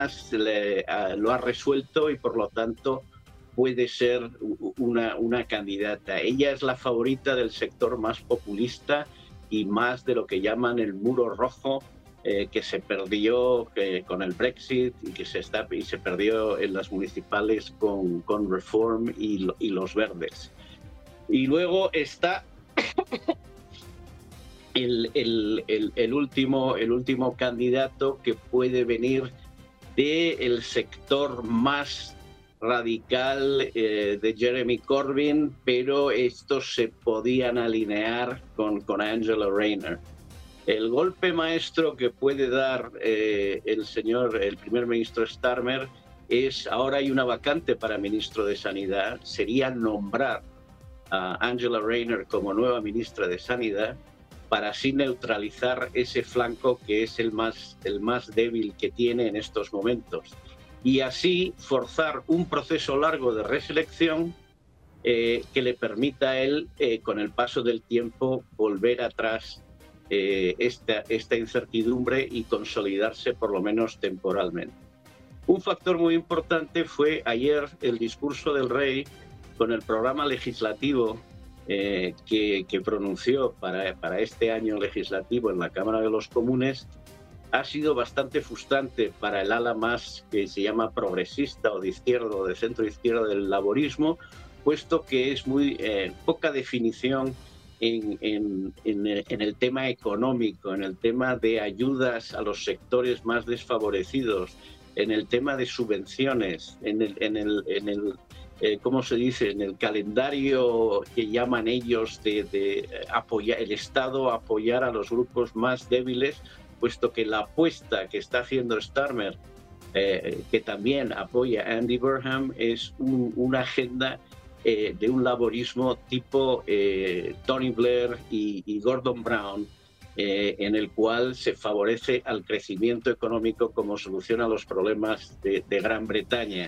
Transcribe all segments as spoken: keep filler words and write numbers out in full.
le, uh, lo ha resuelto y por lo tanto puede ser una, una candidata. Ella es la favorita del sector más populista y más de lo que llaman el muro rojo, eh, que se perdió eh, con el Brexit y que se, está, y se perdió en las municipales con, con Reform y, y los verdes. Y luego está el, el, el, el, último, el último candidato que puede venir del sector más radical eh, de Jeremy Corbyn, pero estos se podían alinear con, con Angela Rayner. El golpe maestro que puede dar eh, el señor, el primer ministro Starmer, es ahora hay una vacante para ministro de Sanidad, sería nombrar a Angela Rayner como nueva ministra de Sanidad para así neutralizar ese flanco que es el más, el más débil que tiene en estos momentos. Y así forzar un proceso largo de reselección eh, que le permita a él, eh, con el paso del tiempo, volver atrás eh, esta, esta incertidumbre y consolidarse por lo menos temporalmente. Un factor muy importante fue ayer el discurso del rey con el programa legislativo eh, que, que pronunció para, para este año legislativo en la Cámara de los Comunes. Ha sido bastante frustrante para el ala más que se llama progresista o de izquierda o de centro izquierda del laborismo, puesto que es muy eh, poca definición en, en, en, el, en el tema económico, en el tema de ayudas a los sectores más desfavorecidos, en el tema de subvenciones, en el, en el, en el eh, ¿cómo se dice?, en el calendario que llaman ellos de, de apoyar, el Estado apoyar a los grupos más débiles, puesto que la apuesta que está haciendo Starmer, eh, que también apoya a Andy Burnham, es un, una agenda eh, de un laborismo tipo eh, Tony Blair y, y Gordon Brown, eh, en el cual se favorece al crecimiento económico como solución a los problemas de, de Gran Bretaña.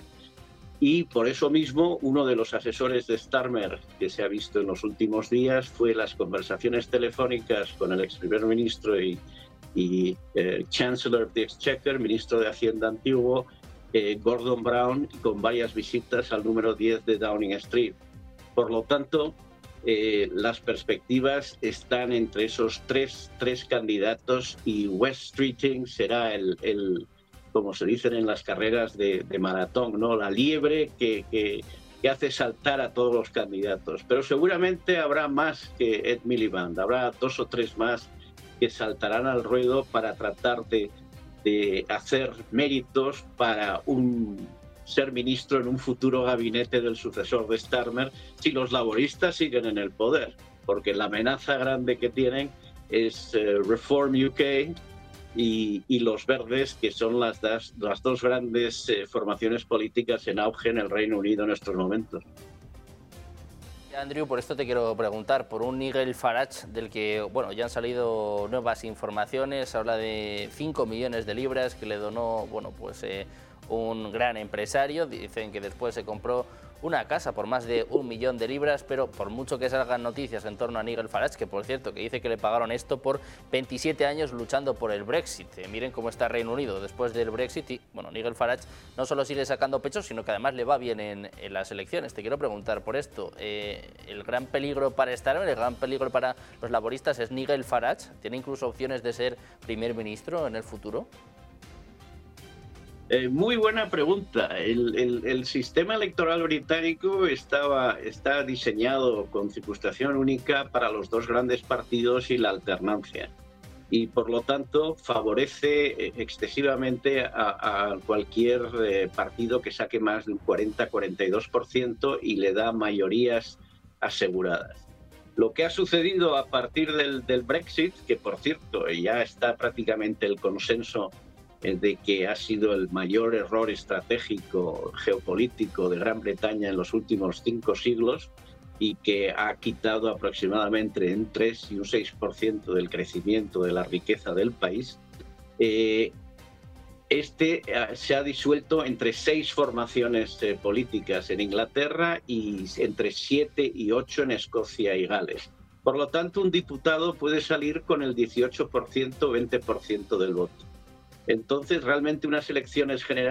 Y por eso mismo, uno de los asesores de Starmer que se ha visto en los últimos días fue las conversaciones telefónicas con el ex primer ministro y y eh, Chancellor of the Exchequer, ministro de Hacienda antiguo, eh, Gordon Brown, con varias visitas al número diez de Downing Street. Por lo tanto, eh, las perspectivas están entre esos tres, tres candidatos y West Streeting será el, el, como se dicen en las carreras de, de maratón, ¿no?, la liebre que, que, que hace saltar a todos los candidatos. Pero seguramente habrá más que Ed Miliband, habrá dos o tres más que saltarán al ruedo para tratar de, de hacer méritos para un, ser ministro en un futuro gabinete del sucesor de Starmer si los laboristas siguen en el poder, porque la amenaza grande que tienen es eh, Reform U K y, y los verdes, que son las, das, las dos grandes eh, formaciones políticas en auge en el Reino Unido en estos momentos. Andrew, por esto te quiero preguntar por un Nigel Farage del que, bueno, ya han salido nuevas informaciones. Habla de cinco millones de libras que le donó, bueno, pues eh, un gran empresario. Dicen que después se compró una casa por más de un millón de libras, pero por mucho que salgan noticias en torno a Nigel Farage, que por cierto que dice que le pagaron esto por veintisiete años luchando por el Brexit. Eh, miren cómo está Reino Unido después del Brexit y, bueno, Nigel Farage no solo sigue sacando pecho, sino que además le va bien en, en las elecciones. Te quiero preguntar por esto, eh, el gran peligro para Starmer, el gran peligro para los laboristas es Nigel Farage. ¿Tiene incluso opciones de ser primer ministro en el futuro? Eh, muy buena pregunta. El, el, el sistema electoral británico estaba, está diseñado con circunscripción única para los dos grandes partidos y la alternancia. Y por lo tanto favorece excesivamente a, a cualquier eh, partido que saque más de un cuarenta a cuarenta y dos por ciento y le da mayorías aseguradas. Lo que ha sucedido a partir del, del Brexit, que por cierto ya está prácticamente el consenso de que ha sido el mayor error estratégico geopolítico de Gran Bretaña en los últimos cinco siglos y que ha quitado aproximadamente un tres y un seis por ciento del crecimiento de la riqueza del país, eh, este eh, se ha disuelto entre seis formaciones eh, políticas en Inglaterra y entre siete y ocho en Escocia y Gales. Por lo tanto, un diputado puede salir con el dieciocho por ciento, veinte por ciento del voto. Entonces, realmente unas elecciones generales